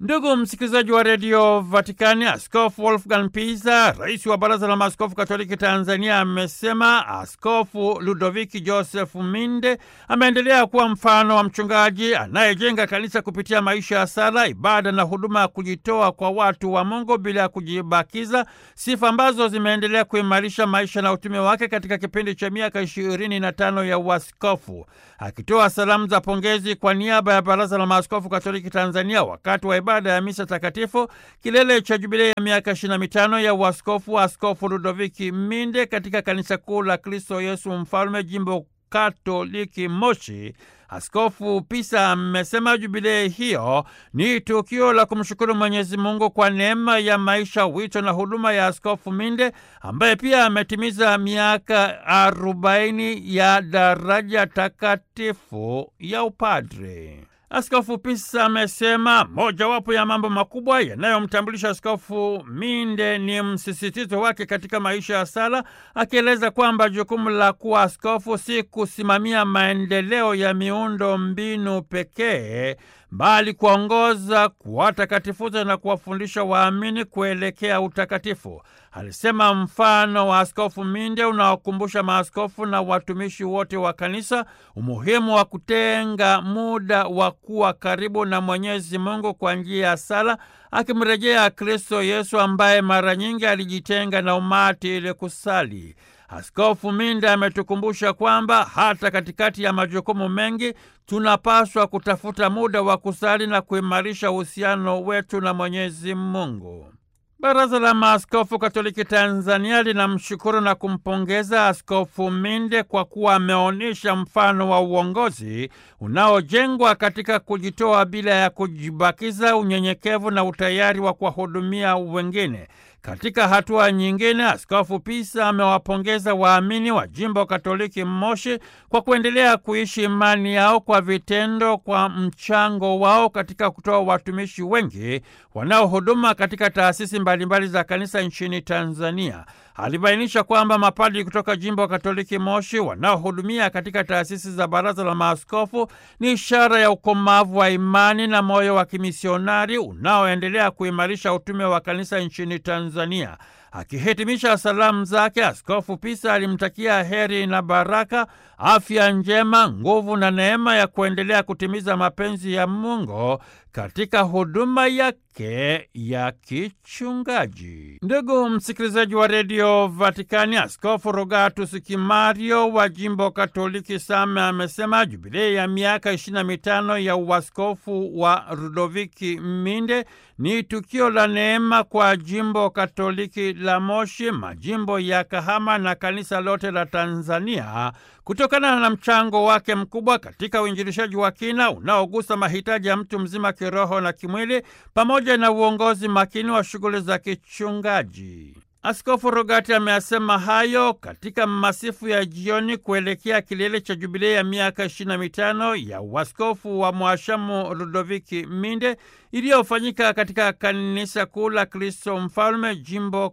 Ndugu msikilizaji wa redio Vatikani, Askofu Wolfgang Pisa, rais wa Baraza la Maaskofu Katoliki Tanzania, amesema Askofu Ludoviki Joseph Minde ameendelea kuwa mfano wa mchungaji anayejenga kanisa kupitia maisha ya sala, ibada na huduma ya kujitoa kwa watu wa Mungu bila ya kujibakiza, sifa ambazo zimeendelea kuimarisha maisha na utume wake katika kipindi cha miaka 25 ya uaskofu. Akitoa salamu za pongezi kwa niaba ya Baraza la Maaskofu Katoliki Tanzania wakati wa ibada ya misa takatifu kilele cha jubilei ya miaka 25 ya uaskofu wa Askofu Ludoviki Minde katika kanisa kuu la Kristo Yesu Mfalme, jimbo Katoliki Moshi, Askofu Pisa amesema jubilei hiyo ni tukio la kumshukuru Mwenyezi Mungu kwa neema ya maisha, wito na huduma ya Askofu Minde ambaye pia ametimiza miaka 40 ya daraja takatifu ya upadre. Askofu Pisa amesema mojawapo ya mambo makubwa yanayomtambulisha Askofu Minde ni msisitizo wake katika maisha ya sala, akieleza kwamba jukumu la kuwa askofu si kusimamia maendeleo ya miundo mbinu pekee, bali kuongoza, kuwatakatifuza na kuwafundisha waamini kuelekea utakatifu. Alisema mfano wa Askofu Minde unawakumbusha maaskofu na watumishi wote wa kanisa umuhimu wa kutenga muda wa kuwa karibu na Mwenyezi Mungu kwa njia ya sala, akimrejea Kristo Yesu ambaye mara nyingi alijitenga na umati ili kusali. Askofu Minde ametukumbusha kwamba hata katikati ya majukumu mengi tunapaswa kutafuta muda wa kusali na kuimarisha uhusiano wetu na Mwenyezi Mungu. Baraza la Maaskofu Katoliki Tanzania linamshukuru na kumpongeza Askofu Minde kwa kuwa ameonyesha mfano wa uongozi unaojengwa katika kujitoa bila ya kujibakiza, unyenyekevu na utayari wa kuwahudumia wengine. Katika hatua nyingine, Askofu Pisa amewapongeza waamini wa jimbo Katoliki Moshi kwa kuendelea kuishi imani yao kwa vitendo, kwa mchango wao katika kutoa watumishi wengi wanaohuduma katika taasisi mbalimbali za kanisa nchini Tanzania. Alibainisha kwamba mapadri kutoka jimbo Katoliki Moshi wanaohudumia katika taasisi za Baraza la Maaskofu ni ishara ya ukomavu wa imani na moyo wa kimisionari unaoendelea kuimarisha utume wa kanisa nchini Tanzania. Akihitimisha salamu zake, Askofu Pisa alimtakia heri na baraka, afya njema, nguvu na neema ya kuendelea kutimiza mapenzi ya Mungu katika huduma yake ya kichungaji. Ndugu msikilizaji wa redio Vatikani, Askofu Rogatus Kimario wa jimbo Katoliki Same amesema jubilei ya miaka 25 ya uaskofu wa Ludoviki Minde ni tukio la neema kwa jimbo Katoliki la Moshi, majimbo ya Kahama na kanisa lote la Tanzania, kutokana na mchango wake mkubwa katika uinjilishaji wa kina unaogusa mahitaji ya mtu mzima kiroho na kimwili, pamoja na uongozi makini wa shughuli za kichungaji. Askofu Rogati ameyasema hayo katika masifu ya jioni kuelekea kilele cha jubilei ya miaka 25 ya uaskofu wa Mhashamu Ludoviki Minde iliyofanyika katika kanisa kuu la Kristo Mfalme, jimbo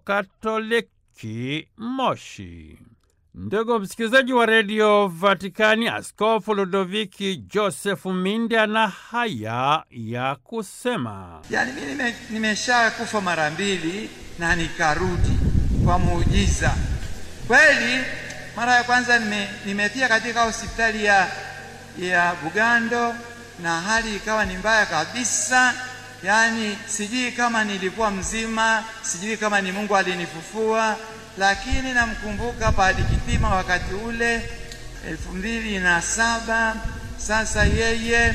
Katoliki Moshi. Ndugu msikilizaji wa redio Vatikani, Askofu Ludoviki Joseph Minde ana haya ya kusema. Yani mimi nimesha kufa mara 2 na nikarudi kwa muujiza. Kweli mara ya kwanza nimetia katika hospitali ya Bugando na hali ikawa ni mbaya kabisa. Yani sijui kama nilikuwa mzima, sijui kama ni Mungu alinifufua, lakini namkumbuka Padre Kitima wakati ule 2007. Sasa yeye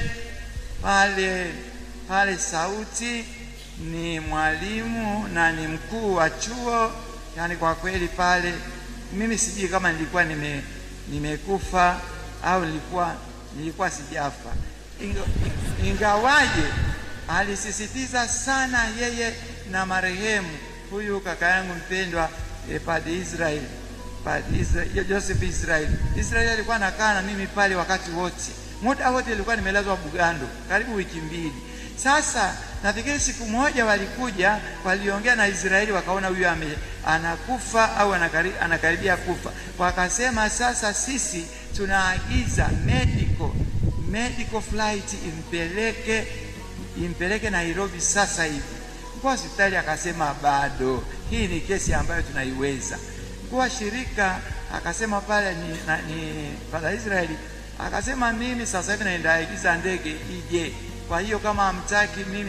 pale Sauti ni mwalimu na ni mkuu wa chuo. Yani kwa kweli pale mimi sijui kama nilikuwa nimekufa au nilikuwa sijafa. Ingawaje alisisitiza sana yeye na marehemu huyu kaka yangu mpendwa Padre Joseph Israel alikuwa anakaa na mimi pale wakati wote. Muda wote nilikuwa nimelazwa Bugando karibu wiki 2. Sasa nafikiri siku moja walikuja, waliongea na Israeli, wakaona huyu anakufa au anakaribia kufa. Wakasema sasa sisi tunaagiza medical flight impeleke impeleke Nairobi sasa hivi. Mkuu wa hospitali akasema bado, hii ni kesi ambayo tunaiweza. Mkuu wa shirika akasema pale ni Father Israeli, akasema mimi sasa hivi naenda agiza ndege ije. Kwa hiyo kama hamtaki, mimi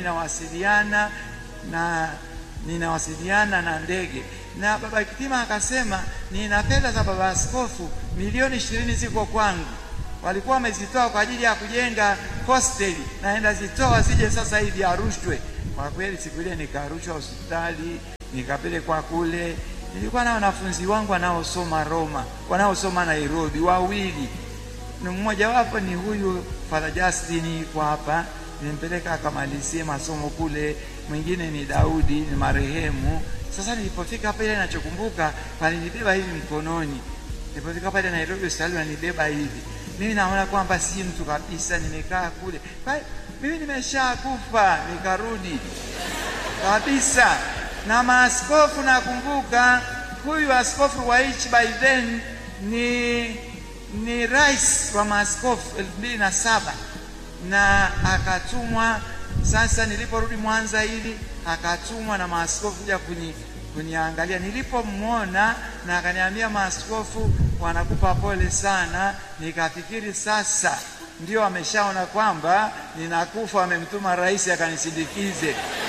ninawasiliana na ndege. Na baba Kitima akasema nina fedha za baba askofu milioni 20 ziko kwangu. Walikuwa wamezitoa kwa ajili ya kujenga hosteli, naenda zitoa zije sasa hivi arushwe. Kwa kweli siku ile nikarushwa hospitali, nikapelekwa kule. Nilikuwa na wanafunzi wangu wanaosoma Roma, wanaosoma Nairobi, wawili. Mmoja wapo ni huyu Father Justin kwa hapa, nimpeleka akamalizie masomo kule. Mwingine ni Daudi, ni marehemu. Sasa nilipofika pale, ninachokumbuka walinibeba hivi mkononi. Nilipofika pale Nairobi hospitali walinibeba hivi. Mimi naona kwamba si mtu kabisa, nimekaa kule. Mimi nimeshakufa, nikarudi kabisa. Na maaskofu nakumbuka, huyu askofu wa H by then ni rais wa maaskofu 2007, na akatumwa. Sasa niliporudi Mwanza ili akatumwa na maaskofu kuja kuniangalia. Nilipomwona na akaniambia maaskofu wanakupa pole sana, nikafikiri sasa ndio ameshaona kwamba ninakufa, amemtuma rais akanisindikize.